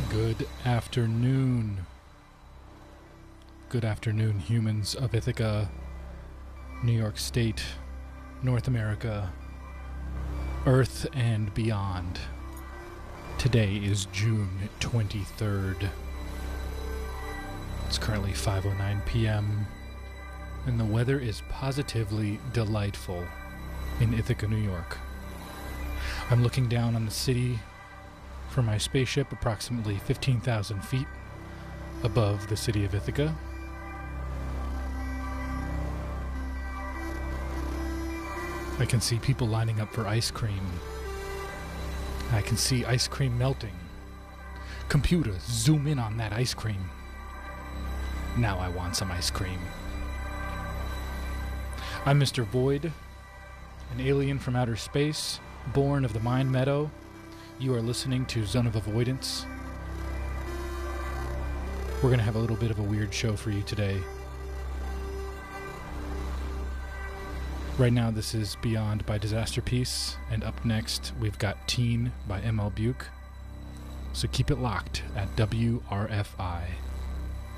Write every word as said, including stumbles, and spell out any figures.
Good afternoon. Good afternoon, humans of Ithaca, New York State, North America, Earth and beyond. Today is June twenty-third. It's currently five oh nine p.m. and the weather is positively delightful in Ithaca, New York. I'm looking down on the city from my spaceship approximately fifteen thousand feet above the city of Ithaca. I can see people lining up for ice cream. I can see ice cream melting. Computer, zoom in on that ice cream. Now I want some ice cream. I'm Mister Void, an alien from outer space, born of the Mind Meadow. You are listening to Zone of Avoidance. We're going to have a little bit of a weird show for you today. Right now, this is Beyond by Disaster Piece, and up next, we've got Teen by M L Buke. So keep it locked at W R F I.